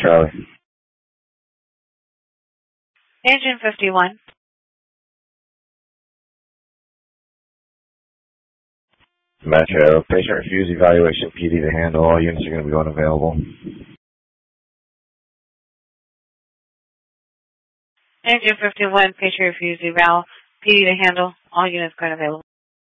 Charlie. Engine 51. Metro, patient refused evaluation PD to handle. All units are going to be unavailable. Engine 51, patient refused eval. PD to handle. All units going available.